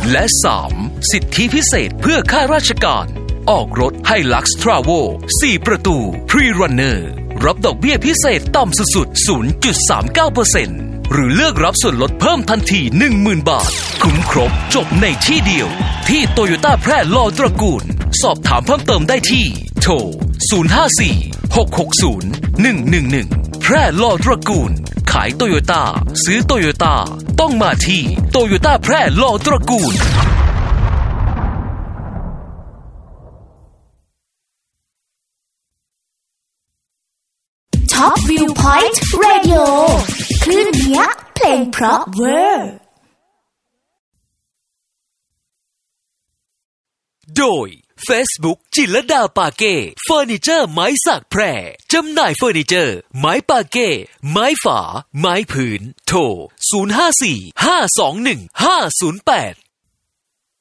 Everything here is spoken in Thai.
และ 3. สิทธิพิเศษเพื่อข้าราชการออกรถ Hilux Travo 4 ประตู Pre-Runner รับดอกเบี้ยพิเศษต่ำสุดๆ 0.39% หรือเลือกรับส่วนลดเพิ่มทันที 10,000 บาทคุ้มครบจบในที่เดียวที่โตโยต้าแพร่ลอตระกูลสอบถามเพิ่มเติมได้ที่โทร 054-660-111 แพร่ลอตระกูลขายโตโยต้าซื้อโตโยต้าต้องมาที่โตโยต้าแพร่ลอตระกูลท็อปวิวพอยต์เรดิโอคลื่นเนี้ยเพลงเพราะเวอร์โดย Facebook จิรดาปาเก้เฟอร์นิเจอร์ไม้สักแพร่จำหน่ายเฟอร์นิเจอร์ไม้ปาเก้ไม้ฝาไม้ผืนโทร 054-521-508